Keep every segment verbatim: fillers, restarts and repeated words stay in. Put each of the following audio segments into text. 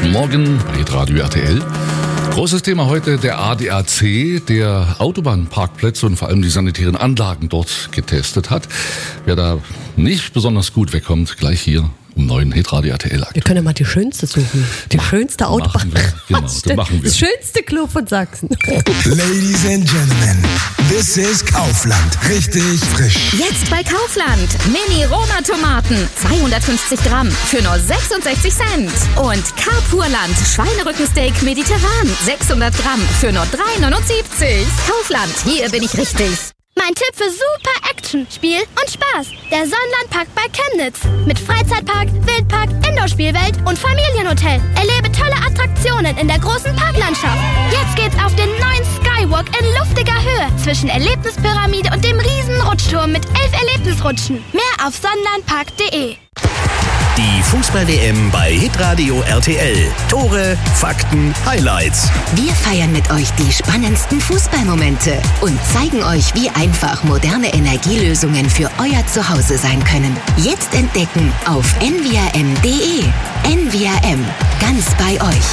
Guten Morgen bei Radio R T L. Großes Thema heute, der A D A C, der Autobahnparkplätze und vor allem die sanitären Anlagen dort getestet hat. Wer da nicht besonders gut wegkommt, gleich hier um neun Hitradio R T L. Wir können ja mal die schönste suchen. Die Mach, schönste Autobahn. Genau, das machen wir. Das schönste Klo von Sachsen. Ladies and Gentlemen, this is Kaufland. Richtig frisch. Jetzt bei Kaufland. Mini-Roma-Tomaten. zweihundertfünfzig Gramm für nur sechsundsechzig Cent. Und Carpurland Schweinerückensteak mediterran. sechshundert Gramm für nur drei neunundsiebzig. Kaufland, hier bin ich richtig. Mein Tipp für super Action, Spiel und Spaß. Der Sonnenlandpark bei Chemnitz. Mit Freizeitpark, Wildpark, Indoor-Spielwelt und Familienhotel. Erlebe tolle Attraktionen in der großen Parklandschaft. Jetzt geht's auf den neuen Skywalk in luftiger Höhe zwischen Erlebnispyramide und dem riesen Rutschturm mit elf Erlebnisrutschen. Mehr auf sonnenlandpark punkt de. Die Fußball-W M bei Hitradio R T L. Tore, Fakten, Highlights. Wir feiern mit euch die spannendsten Fußballmomente und zeigen euch, wie einfach moderne Energielösungen für euer Zuhause sein können. Jetzt entdecken auf n v r m punkt de. N V R M, ganz bei euch.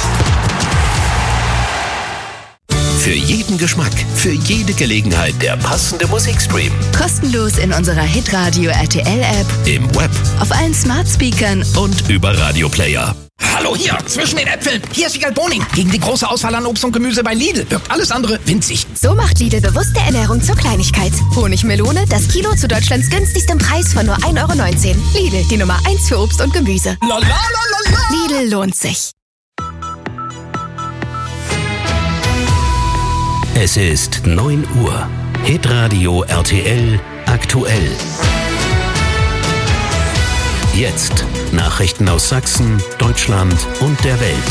Für jeden Geschmack, für jede Gelegenheit der passende Musikstream. Kostenlos in unserer Hitradio R T L-App, im Web, auf allen Smart-Speakern und über Radioplayer. Hallo hier, zwischen den Äpfeln. Hier ist Wiegald Boning. Gegen die große Auswahl an Obst und Gemüse bei Lidl wirkt alles andere winzig. So macht Lidl bewusste Ernährung zur Kleinigkeit. Honigmelone, das Kilo zu Deutschlands günstigstem Preis von nur ein Euro neunzehn. Lidl, die Nummer eins für Obst und Gemüse. La, la, la, la, la. Lidl lohnt sich. Es ist neun Uhr. Hitradio R T L aktuell. Jetzt Nachrichten aus Sachsen, Deutschland und der Welt.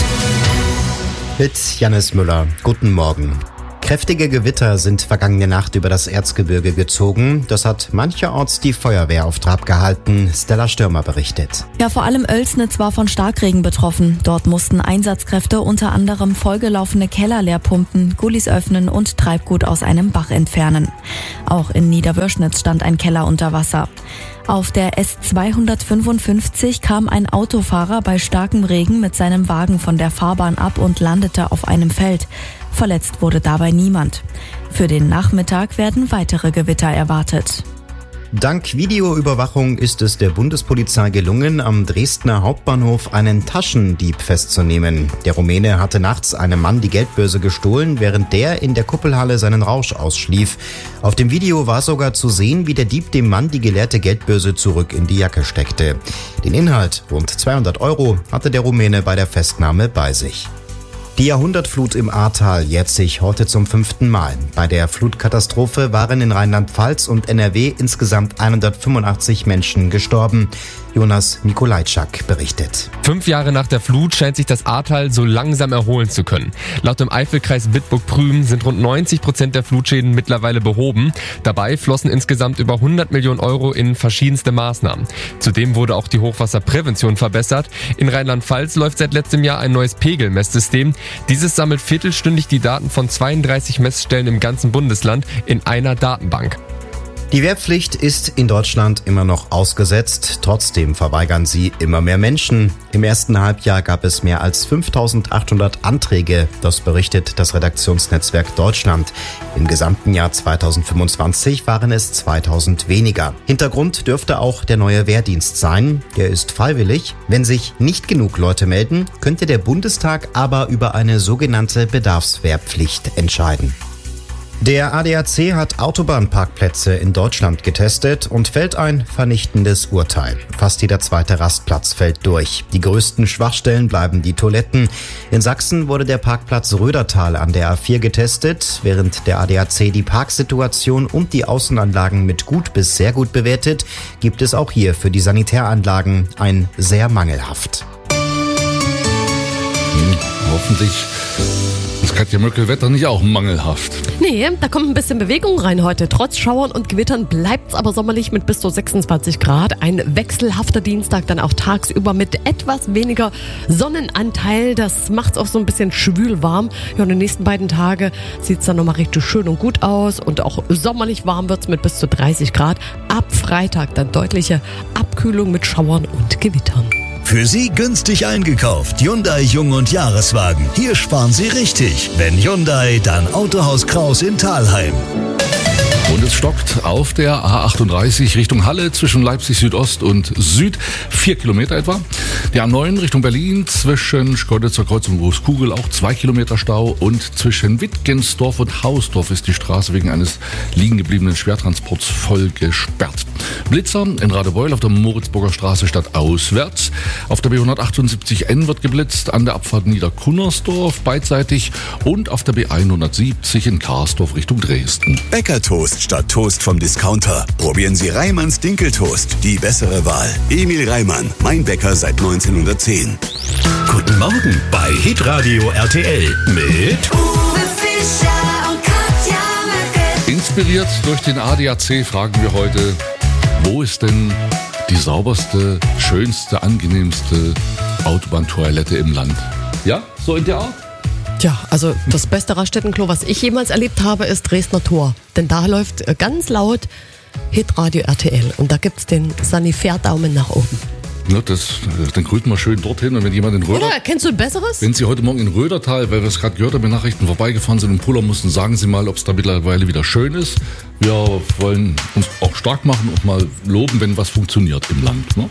Mit Jannis Müller. Guten Morgen. Kräftige Gewitter sind vergangene Nacht über das Erzgebirge gezogen. Das hat mancherorts die Feuerwehr auf Trab gehalten. Stella Stürmer berichtet. Ja, vor allem Oelsnitz war von Starkregen betroffen. Dort mussten Einsatzkräfte unter anderem vollgelaufene Keller leer pumpen, Gullis öffnen und Treibgut aus einem Bach entfernen. Auch in Niederwürschnitz stand ein Keller unter Wasser. Auf der S zweihundertfünfundfünfzig kam ein Autofahrer bei starkem Regen mit seinem Wagen von der Fahrbahn ab und landete auf einem Feld. Verletzt wurde dabei niemand. Für den Nachmittag werden weitere Gewitter erwartet. Dank Videoüberwachung ist es der Bundespolizei gelungen, am Dresdner Hauptbahnhof einen Taschendieb festzunehmen. Der Rumäne hatte nachts einem Mann die Geldbörse gestohlen, während der in der Kuppelhalle seinen Rausch ausschlief. Auf dem Video war sogar zu sehen, wie der Dieb dem Mann die geleerte Geldbörse zurück in die Jacke steckte. Den Inhalt, rund zweihundert Euro, hatte der Rumäne bei der Festnahme bei sich. Die Jahrhundertflut im Ahrtal jährt sich heute zum fünften Mal. Bei der Flutkatastrophe waren in Rheinland-Pfalz und N R W insgesamt hundertfünfundachtzig Menschen gestorben. Jonas Mikolajczak berichtet. Fünf Jahre nach der Flut scheint sich das Ahrtal so langsam erholen zu können. Laut dem Eifelkreis Bitburg-Prüm sind rund neunzig Prozent der Flutschäden mittlerweile behoben. Dabei flossen insgesamt über hundert Millionen Euro in verschiedenste Maßnahmen. Zudem wurde auch die Hochwasserprävention verbessert. In Rheinland-Pfalz läuft seit letztem Jahr ein neues Pegelmesssystem. Dieses sammelt viertelstündig die Daten von zweiunddreißig Messstellen im ganzen Bundesland in einer Datenbank. Die Wehrpflicht ist in Deutschland immer noch ausgesetzt. Trotzdem verweigern sie immer mehr Menschen. Im ersten Halbjahr gab es mehr als fünftausendachthundert Anträge. Das berichtet das Redaktionsnetzwerk Deutschland. Im gesamten Jahr zweitausendfünfundzwanzig waren es zweitausend weniger. Hintergrund dürfte auch der neue Wehrdienst sein. Der ist freiwillig. Wenn sich nicht genug Leute melden, könnte der Bundestag aber über eine sogenannte Bedarfswehrpflicht entscheiden. Der A D A C hat Autobahnparkplätze in Deutschland getestet und fällt ein vernichtendes Urteil. Fast jeder zweite Rastplatz fällt durch. Die größten Schwachstellen bleiben die Toiletten. In Sachsen wurde der Parkplatz Rödertal an der A vier getestet, während der A D A C die Parksituation und die Außenanlagen mit gut bis sehr gut bewertet, gibt es auch hier für die Sanitäranlagen ein sehr mangelhaft. Hm, hoffentlich ist Katja Möckel-Wetter nicht auch mangelhaft. Nee, da kommt ein bisschen Bewegung rein heute. Trotz Schauern und Gewittern bleibt's aber sommerlich mit bis zu sechsundzwanzig Grad. Ein wechselhafter Dienstag, dann auch tagsüber mit etwas weniger Sonnenanteil. Das macht's auch so ein bisschen schwül warm. Ja, und die nächsten beiden Tage sieht's dann nochmal richtig schön und gut aus. Und auch sommerlich warm wird's mit bis zu dreißig Grad. Ab Freitag dann deutliche Abkühlung mit Schauern und Gewittern. Für Sie günstig eingekauft. Hyundai Jung- und Jahreswagen. Hier sparen Sie richtig. Wenn Hyundai, dann Autohaus Kraus in Thalheim. Und es stockt auf der A achtunddreißig Richtung Halle zwischen Leipzig Südost und Süd, vier Kilometer etwa. Die A neun Richtung Berlin zwischen Schkeuditzer Kreuzung und Großkugel auch zwei Kilometer Stau. Und zwischen Wittgensdorf und Hausdorf ist die Straße wegen eines liegen gebliebenen Schwertransports voll gesperrt. Blitzer in Radebeul auf der Moritzburger Straße stadtauswärts. Auf der B hundertachtundsiebzig N wird geblitzt an der Abfahrt Niederkunnersdorf beidseitig und auf der B hundertsiebzig in Karsdorf Richtung Dresden. Bäckertoast statt Toast vom Discounter. Probieren Sie Reimanns Dinkeltoast, die bessere Wahl. Emil Reimann, mein Bäcker seit neunzehnhundertzehn. Guten Morgen bei Hitradio R T L mit Uwe Fischer und Katja Möcke. Inspiriert durch den A D A C fragen wir heute, wo ist denn die sauberste, schönste, angenehmste Autobahntoilette im Land? Ja, so in der Art? Tja, also das beste Raststättenklo, was ich jemals erlebt habe, ist Dresdner Tor. Denn da läuft ganz laut Hitradio R T L und da gibt's den Sanifair-Daumen nach oben. Ja, das, dann grüßen wir schön dorthin. Und wenn jemand in Röder, Oder kennst du ein besseres? Wenn Sie heute Morgen in Rödertal, weil wir es gerade gehört haben, in Nachrichten vorbeigefahren sind und pullern mussten, sagen Sie mal, ob es da mittlerweile wieder schön ist. Wir wollen uns auch stark machen und mal loben, wenn was funktioniert im Land. Ne?